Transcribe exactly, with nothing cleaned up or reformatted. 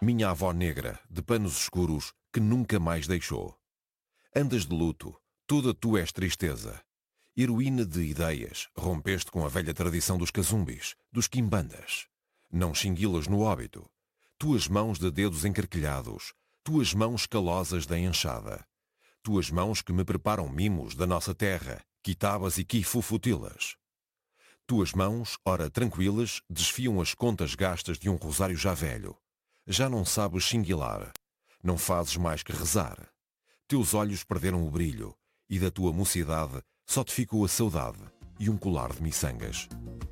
Minha avó negra, de panos escuros, que nunca mais deixou. Andas de luto, toda tu és tristeza. Heroína de ideias, rompeste com a velha tradição dos cazumbis, dos quimbandas. Não xinguilas no óbito. Tuas mãos de dedos encarquilhados, tuas mãos calosas da enxada. Tuas mãos que me preparam mimos da nossa terra, quitabas e quifufutilas. Tuas mãos, ora tranquilas, desfiam as contas gastas de um rosário já velho. Já não sabes xinguilar, não fazes mais que rezar. Teus olhos perderam o brilho, e da tua mocidade só te ficou a saudade e um colar de miçangas.